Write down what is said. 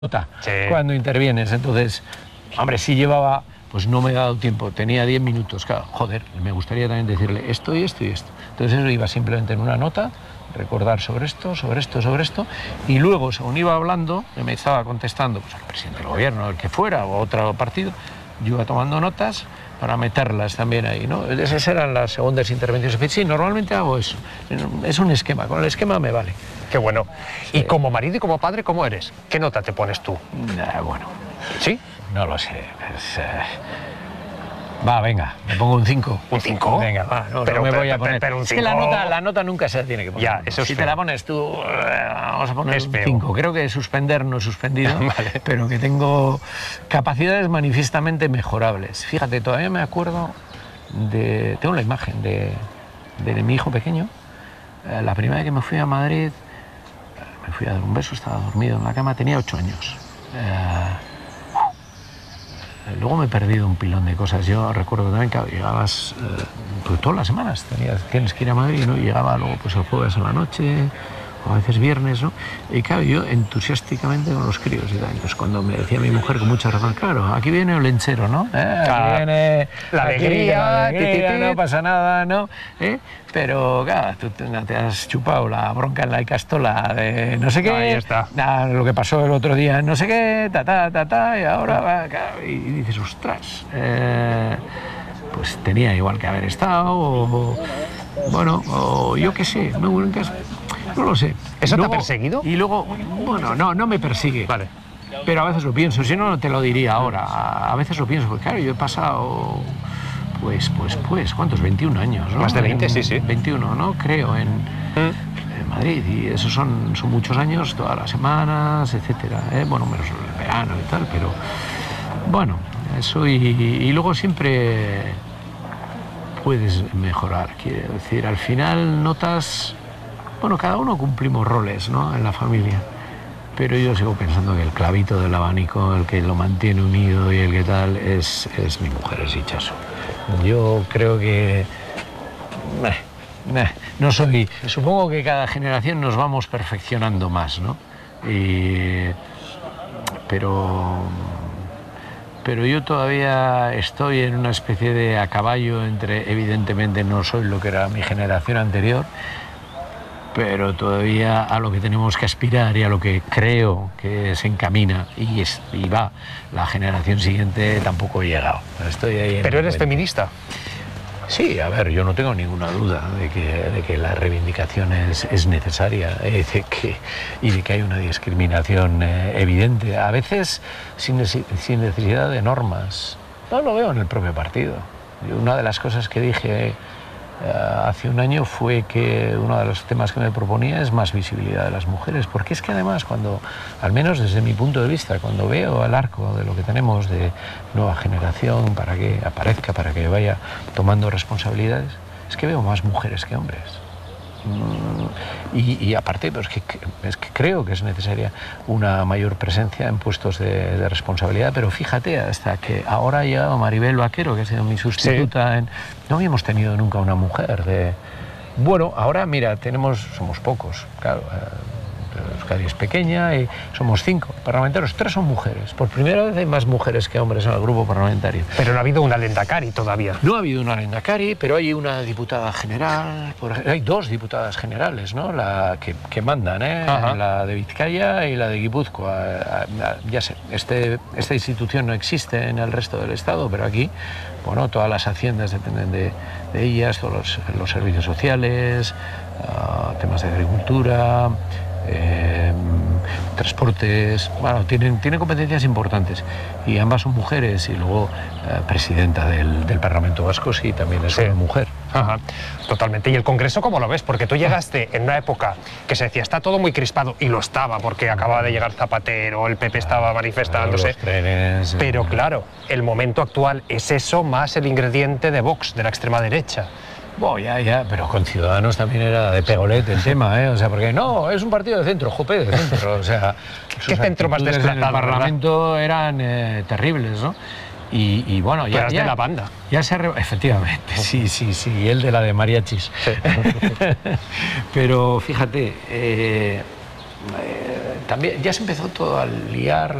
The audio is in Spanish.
Sí. Cuando intervienes, entonces, hombre, si llevaba, pues no me he dado tiempo, tenía 10 minutos, claro, joder, me gustaría también decirle esto y esto y esto. Entonces eso iba simplemente en una nota, recordar sobre esto, y luego, según iba hablando, me estaba contestando pues, al presidente del gobierno, el que fuera, o otro partido, yo iba tomando notas para meterlas también ahí, ¿no? Esas eran las segundas intervenciones. Sí, normalmente hago eso, es un esquema, con el esquema me vale. Qué bueno. Sí. Y como marido y como padre, ¿cómo eres? ¿Qué nota te pones tú? Bueno. ¿Sí? No lo sé. Va, venga, me pongo un 5. ¿Un 5? Venga, va, no, pero, no me voy a poner. Pero un 5... Es que la nota nunca se la tiene que poner. Ya, eso es si feo. te la pones tú, vamos a poner es un 5. Creo que suspender no he suspendido, vale. Pero que tengo capacidades manifiestamente mejorables. Fíjate, todavía me acuerdo de... Tengo la imagen de mi hijo pequeño. La primera vez que me fui a Madrid, me fui a dar un beso, estaba dormido en la cama, tenía 8 años. Luego me he perdido un pilón de cosas. Yo recuerdo también que llegabas pues todas las semanas, tienes que ir a Madrid, ¿no? Y llegaba luego pues el jueves a la noche, o a veces viernes, ¿no? Y claro, yo entusiásticamente con los críos y tal. Entonces cuando me decía mi mujer con mucha razón, claro, aquí viene el lenchero, ¿no? Aquí viene la alegría, no pasa nada, ¿no? Pero claro, tú te has chupado la bronca en la Icastola de no sé qué, ahí está. Lo que pasó el otro día, no sé qué, y ahora va, claro, y dices, ostras, pues tenía igual que haber estado, o yo qué sé, no lo sé. ¿Eso luego, te ha perseguido? Y luego, bueno, no me persigue. Vale. Pero a veces lo pienso, si no, no te lo diría ahora. A veces lo pienso, porque claro, yo he pasado, pues, ¿cuántos? 21 años, ¿no? Más de 20, sí. 21, ¿no? Creo, en Madrid, y esos son muchos años, todas las semanas, etcétera. Bueno, menos el verano y tal, pero bueno, eso y luego siempre puedes mejorar, quiero decir, al final notas... Bueno, cada uno cumplimos roles, ¿no? En la familia. Pero yo sigo pensando que el clavito del abanico, el que lo mantiene unido y el que tal, es mi mujer, es Itxaso. Yo creo que... no soy... Supongo que cada generación nos vamos perfeccionando más, ¿no? Pero yo todavía estoy en una especie de a caballo entre... Evidentemente no soy lo que era mi generación anterior, pero todavía a lo que tenemos que aspirar y a lo que creo que se encamina y va la generación siguiente tampoco he llegado. Estoy ahí. ¿Pero eres feminista? Sí, a ver, yo no tengo ninguna duda de que la reivindicación es necesaria y de que hay una discriminación evidente, a veces sin necesidad de normas. No lo veo en el propio partido. Una de las cosas que dije hace un año fue que uno de los temas que me proponía es más visibilidad de las mujeres, porque es que además cuando, al menos desde mi punto de vista, cuando veo el arco de lo que tenemos de nueva generación para que aparezca, para que vaya tomando responsabilidades, es que veo más mujeres que hombres. Y aparte, pues es que creo que es necesaria una mayor presencia en puestos de responsabilidad, pero fíjate, hasta que ahora ha llegado Maribel Vaquero, que ha sido mi sustituta, sí. No habíamos tenido nunca una mujer Bueno, ahora mira, somos pocos, claro, Euskadi es pequeña y somos 5 parlamentarios, 3 son mujeres. Por primera vez hay más mujeres que hombres en el grupo parlamentario. Pero no ha habido una Lehendakari todavía. No ha habido una Lehendakari, pero hay una diputada general, hay 2 diputadas generales, ¿no? La que mandan, la de Vizcaya y la de Guipúzcoa. Ya sé, esta institución no existe en el resto del Estado, pero aquí, bueno, todas las haciendas dependen de ellas, todos los servicios sociales, temas de agricultura, transportes, bueno, tienen competencias importantes y ambas son mujeres y luego presidenta del Parlamento Vasco sí, también es una mujer. Ajá, totalmente. ¿Y el Congreso cómo lo ves? Porque tú llegaste en una época que se decía está todo muy crispado y lo estaba porque acababa de llegar Zapatero, el PP estaba manifestándose, los trenes, pero claro, el momento actual es eso más el ingrediente de Vox, de la extrema derecha. Bueno, ya, pero con Ciudadanos también era de pegolete el tema, O sea, porque no, es un partido de centro, jope, de centro, o sea... ¿Qué centro más desplazado? En el Parlamento eran terribles, ¿no? Y bueno, ya de la banda. Ya efectivamente, sí, el de la de mariachis. Sí. Pero fíjate, también ya se empezó todo a liar